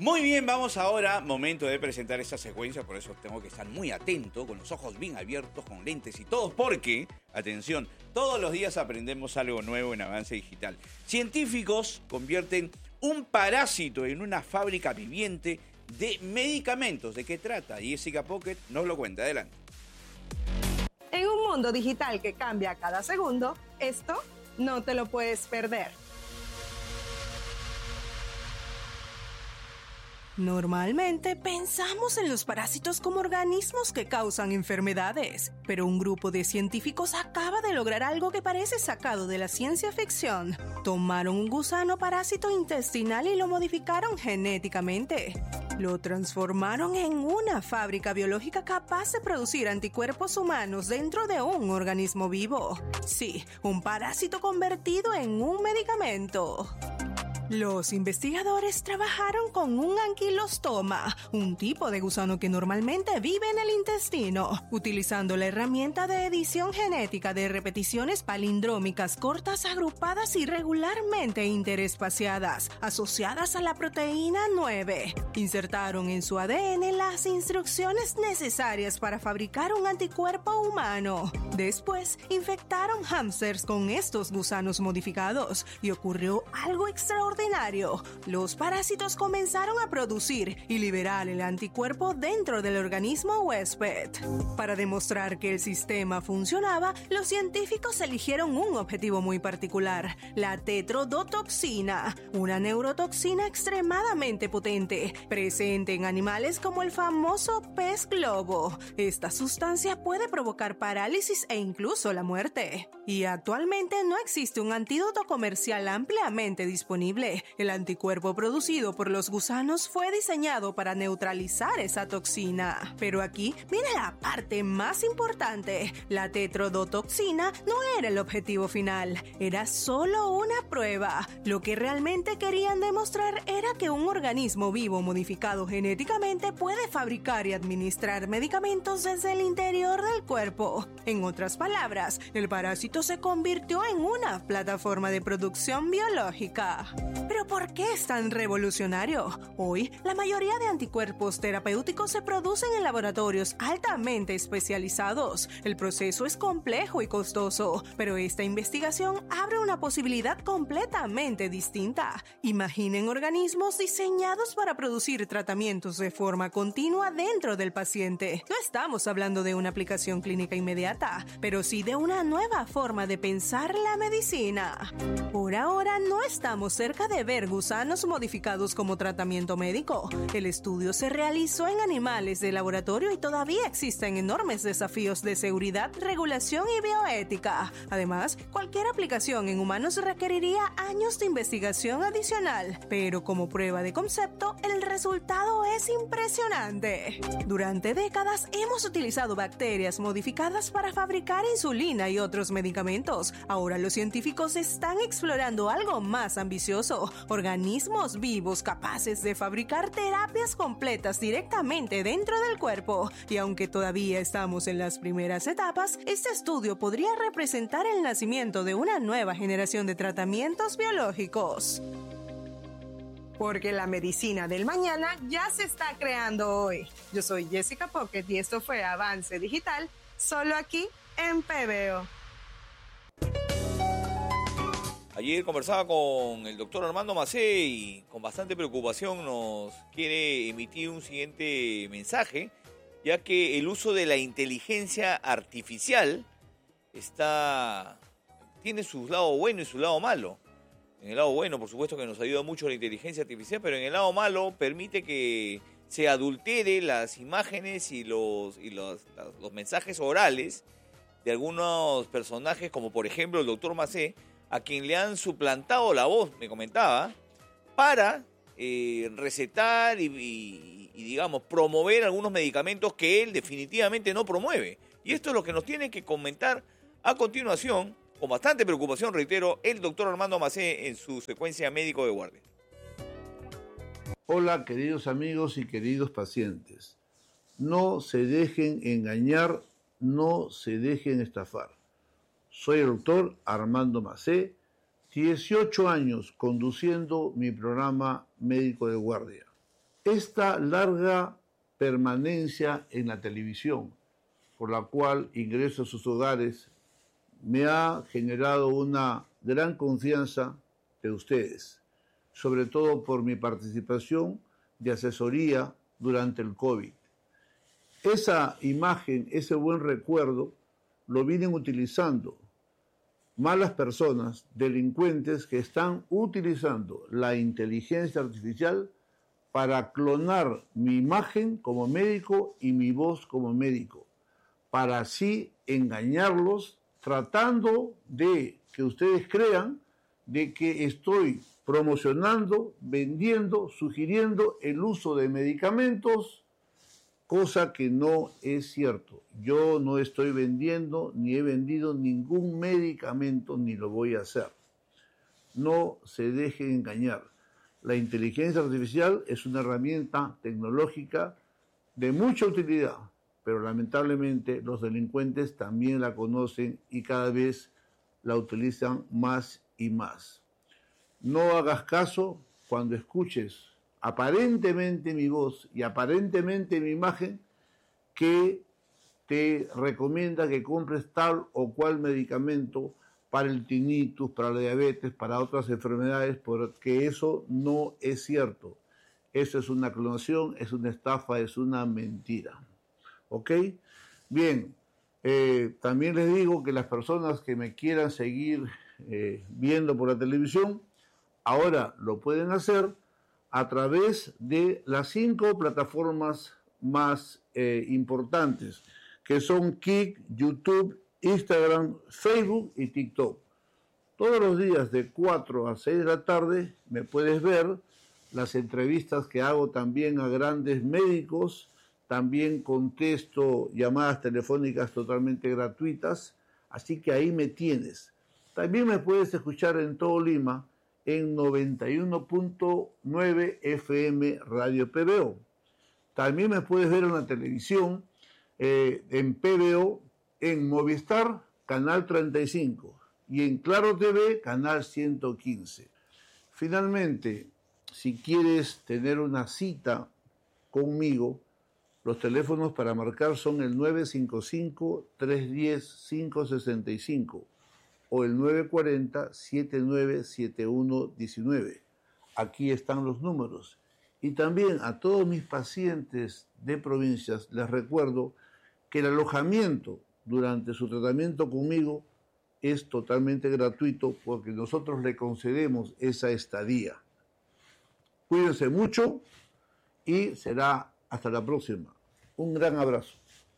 Muy bien, vamos ahora, momento de presentar esta secuencia, por eso tengo que estar muy atento, con los ojos bien abiertos, con lentes y todo, porque, atención, todos los días aprendemos algo nuevo en Avance Digital. Científicos convierten un parásito en una fábrica viviente de medicamentos. ¿De qué trata? Jessica Pocket nos lo cuenta. Adelante. En un mundo digital que cambia cada segundo, esto no te lo puedes perder. Normalmente pensamos en los parásitos como organismos que causan enfermedades, pero un grupo de científicos acaba de lograr algo que parece sacado de la ciencia ficción. Tomaron un gusano parásito intestinal y lo modificaron genéticamente. Lo transformaron en una fábrica biológica capaz de producir anticuerpos humanos dentro de un organismo vivo. Sí, un parásito convertido en un medicamento. Los investigadores trabajaron con un anquilostoma, un tipo de gusano que normalmente vive en el intestino, utilizando la herramienta de edición genética de repeticiones palindrómicas cortas agrupadas irregularmente interespaciadas, asociadas a la proteína 9. Insertaron en su ADN las instrucciones necesarias para fabricar un anticuerpo humano. Después, infectaron hámsters con estos gusanos modificados y ocurrió algo extraordinario. Los parásitos comenzaron a producir y liberar el anticuerpo dentro del organismo huésped. Para demostrar que el sistema funcionaba, los científicos eligieron un objetivo muy particular, la tetrodotoxina, una neurotoxina extremadamente potente, presente en animales como el famoso pez globo. Esta sustancia puede provocar parálisis e incluso la muerte. Y actualmente no existe un antídoto comercial ampliamente disponible. El anticuerpo producido por los gusanos fue diseñado para neutralizar esa toxina. Pero aquí viene la parte más importante. La tetrodotoxina no era el objetivo final, era solo una prueba. Lo que realmente querían demostrar era que un organismo vivo modificado genéticamente puede fabricar y administrar medicamentos desde el interior del cuerpo. En otras palabras, el parásito se convirtió en una plataforma de producción biológica. ¿Pero por qué es tan revolucionario? Hoy, la mayoría de anticuerpos terapéuticos se producen en laboratorios altamente especializados. El proceso es complejo y costoso, pero esta investigación abre una posibilidad completamente distinta. Imaginen organismos diseñados para producir tratamientos de forma continua dentro del paciente. No estamos hablando de una aplicación clínica inmediata, pero sí de una nueva forma de pensar la medicina. Por ahora no estamos cerca de ver gusanos modificados como tratamiento médico. El estudio se realizó en animales de laboratorio y todavía existen enormes desafíos de seguridad, regulación y bioética. Además, cualquier aplicación en humanos requeriría años de investigación adicional, pero como prueba de concepto, el resultado es impresionante. Durante décadas hemos utilizado bacterias modificadas para fabricar insulina y otros medicamentos. Ahora los científicos están explorando algo más ambicioso, organismos vivos capaces de fabricar terapias completas directamente dentro del cuerpo. Y aunque todavía estamos en las primeras etapas, este estudio podría representar el nacimiento de una nueva generación de tratamientos biológicos. Porque la medicina del mañana ya se está creando hoy. Yo soy Jessica Pocket y esto fue Avance Digital, solo aquí en PBO. Ayer conversaba con el doctor Armando Macé y con bastante preocupación nos quiere emitir un siguiente mensaje, ya que el uso de la inteligencia artificial tiene su lado bueno y su lado malo. En el lado bueno, por supuesto que nos ayuda mucho la inteligencia artificial, pero en el lado malo permite que se adultere las imágenes y los mensajes orales de algunos personajes, como por ejemplo el doctor Macé, a quien le han suplantado la voz, me comentaba, para recetar y digamos, promover algunos medicamentos que él definitivamente no promueve. Y esto es lo que nos tiene que comentar a continuación, con bastante preocupación, reitero, el doctor Armando Macé en su secuencia médico de guardia. Hola, queridos amigos y queridos pacientes. No se dejen engañar, no se dejen estafar. Soy el doctor Armando Macé, 18 años conduciendo mi programa médico de guardia. Esta larga permanencia en la televisión, por la cual ingreso a sus hogares, me ha generado una gran confianza de ustedes, sobre todo por mi participación de asesoría durante el COVID. Esa imagen, ese buen recuerdo, lo vienen utilizando malas personas, delincuentes que están utilizando la inteligencia artificial para clonar mi imagen como médico y mi voz como médico, para así engañarlos, tratando de que ustedes crean de que estoy promocionando, vendiendo, sugiriendo el uso de medicamentos, cosa que no es cierto. Yo no estoy vendiendo ni he vendido ningún medicamento ni lo voy a hacer. No se dejen engañar. La inteligencia artificial es una herramienta tecnológica de mucha utilidad, pero lamentablemente los delincuentes también la conocen y cada vez la utilizan más y más. No hagas caso cuando escuches aparentemente mi voz y aparentemente mi imagen que te recomienda que compres tal o cual medicamento para el tinnitus, para la diabetes, para otras enfermedades, porque eso no es cierto. Eso es una clonación, es una estafa, es una mentira. ¿Ok? Bien, también les digo que las personas que me quieran seguir viendo por la televisión, ahora lo pueden hacer a través de las 5 plataformas más importantes, que son Kik, YouTube, Instagram, Facebook y TikTok. Todos los días de 4 a 6 de la tarde me puedes ver las entrevistas que hago también a grandes médicos, también contesto llamadas telefónicas totalmente gratuitas, así que ahí me tienes. También me puedes escuchar en todo Lima en 91.9 FM Radio PBO. También me puedes ver en la televisión, en PBO, en Movistar, Canal 35, y en Claro TV, Canal 115. Finalmente, si quieres tener una cita conmigo, los teléfonos para marcar son el 955-310-565 o el 940-797119. Aquí están los números. Y también a todos mis pacientes de provincias les recuerdo que el alojamiento durante su tratamiento conmigo es totalmente gratuito porque nosotros le concedemos esa estadía. Cuídense mucho y será hasta la próxima. Un gran abrazo.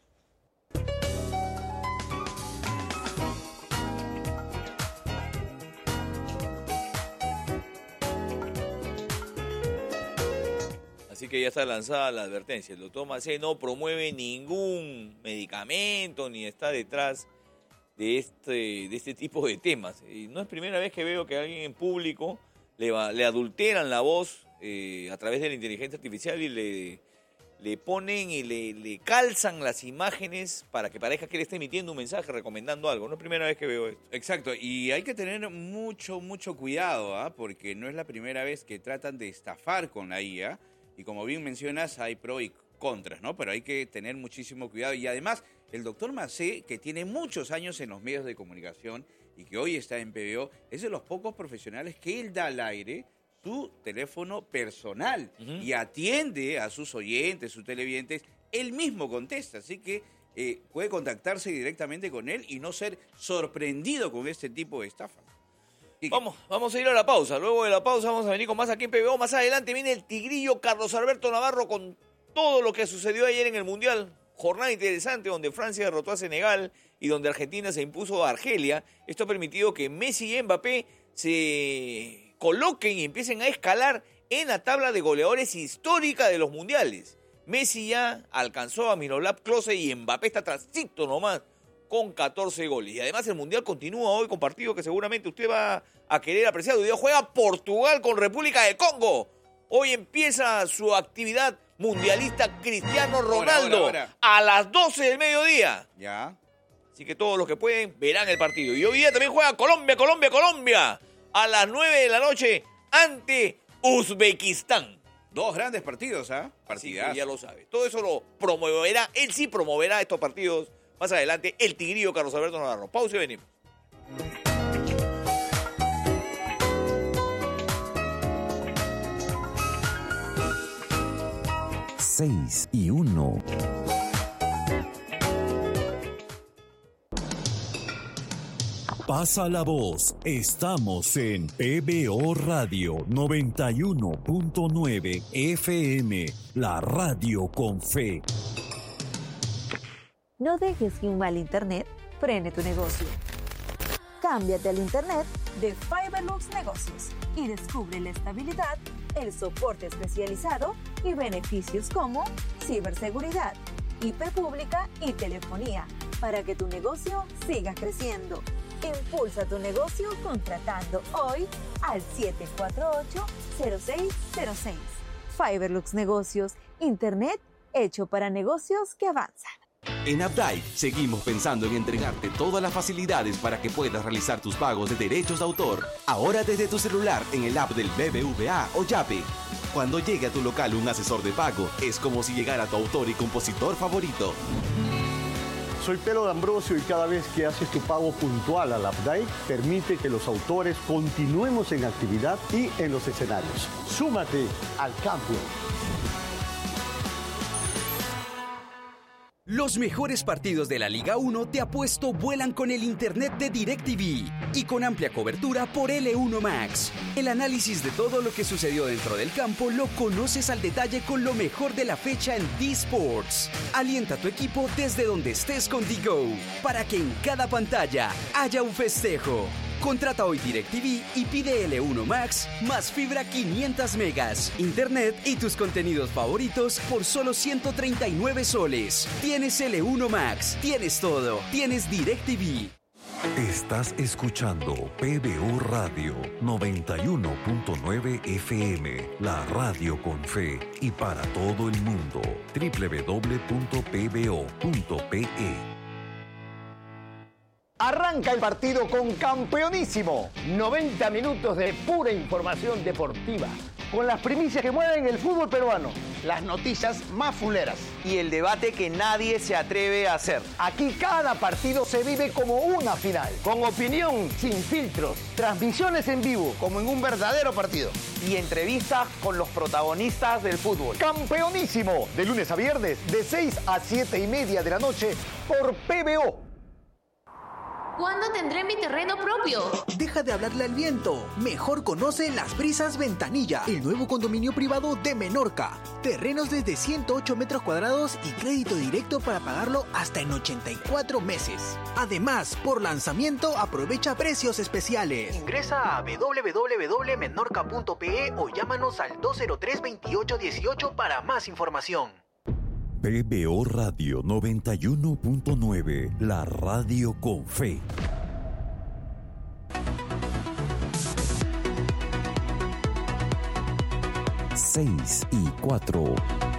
Así que ya está lanzada la advertencia. El doctor Macé no promueve ningún medicamento ni está detrás de este tipo de temas. Y no es primera vez que veo que alguien en público le adulteran la voz a través de la inteligencia artificial y le ponen y le calzan las imágenes para que parezca que él está emitiendo un mensaje recomendando algo. No es primera vez que veo esto. Exacto, y hay que tener mucho cuidado, porque no es la primera vez que tratan de estafar con la IA. Y como bien mencionas, hay pros y contras, ¿no? Pero hay que tener muchísimo cuidado. Y además, el doctor Macé, que tiene muchos años en los medios de comunicación y que hoy está en PBO, es de los pocos profesionales que él da al aire su teléfono personal y atiende a sus oyentes, sus televidentes, él mismo contesta. Así que puede contactarse directamente con él y no ser sorprendido con este tipo de estafa. Vamos a ir a la pausa. Luego de la pausa vamos a venir con más aquí en PBO. Más adelante viene el tigrillo Carlos Alberto Navarro con todo lo que sucedió ayer en el Mundial. Jornada interesante donde Francia derrotó a Senegal y donde Argentina se impuso a Argelia. Esto ha permitido que Messi y Mbappé se coloquen y empiecen a escalar en la tabla de goleadores histórica de los mundiales. Messi ya alcanzó a Miroslav Klose y Mbappé está atrasito nomás con 14 goles. Y además el mundial continúa hoy con partidos que seguramente usted va a querer apreciar. Hoy día juega Portugal con República del Congo. Hoy empieza su actividad mundialista Cristiano Ronaldo ahora. A las 12 del mediodía. Ya. Así que todos los que pueden verán el partido. Y hoy día también juega Colombia a las 9 de la noche ante Uzbekistán. 2 grandes partidos, Así Partidazos. que ya lo sabes. Todo eso lo promoverá, él sí promoverá estos partidos más adelante, el tigrillo Carlos Alberto Navarro. Pausa y venimos. 6:1. Pasa la voz. Estamos en PBO Radio 91.9 FM, la radio con fe. No dejes que un mal internet frene tu negocio. Cámbiate al internet de Fiberlux Negocios y descubre la estabilidad, el soporte especializado y beneficios como ciberseguridad, IP pública y telefonía para que tu negocio siga creciendo. Impulsa tu negocio contratando hoy al 748-0606. Fiberlux Negocios, internet hecho para negocios que avanzan. En Updike seguimos pensando en entregarte todas las facilidades para que puedas realizar tus pagos de derechos de autor. Ahora desde tu celular en el app del BBVA o Yape. Cuando llegue a tu local un asesor de pago, es como si llegara tu autor y compositor favorito. Soy Pedro D'Ambrosio y cada vez que haces tu pago puntual al Updike, permite que los autores continuemos en actividad y en los escenarios. Súmate al cambio. Los mejores partidos de la Liga 1 te apuesto vuelan con el internet de DirecTV y con amplia cobertura por L1 Max. El análisis de todo lo que sucedió dentro del campo lo conoces al detalle con lo mejor de la fecha en D-Sports. Alienta a tu equipo desde donde estés con DiGo para que en cada pantalla haya un festejo. Contrata hoy DirecTV y pide L1 Max más fibra 500 megas, internet y tus contenidos favoritos por solo 139 soles. Tienes L1 Max, tienes todo, tienes DirecTV. Estás escuchando PBO Radio 91.9 FM, la radio con fe y para todo el mundo. www.pbo.pe. Arranca el partido con Campeonísimo. 90 minutos de pura información deportiva. Con las primicias que mueven el fútbol peruano. Las noticias más fuleras. Y el debate que nadie se atreve a hacer. Aquí cada partido se vive como una final. Con opinión sin filtros. Transmisiones en vivo como en un verdadero partido. Y entrevistas con los protagonistas del fútbol. Campeonísimo. De lunes a viernes de 6 a 7:30 de la noche por PBO. ¿Cuándo tendré mi terreno propio? Deja de hablarle al viento. Mejor conoce Las Brisas Ventanilla, el nuevo condominio privado de Menorca. Terrenos desde 108 metros cuadrados y crédito directo para pagarlo hasta en 84 meses. Además, por lanzamiento aprovecha precios especiales. Ingresa a www.menorca.pe o llámanos al 203-2818 para más información. PBO Radio 91.9, la radio con fe. 6:04.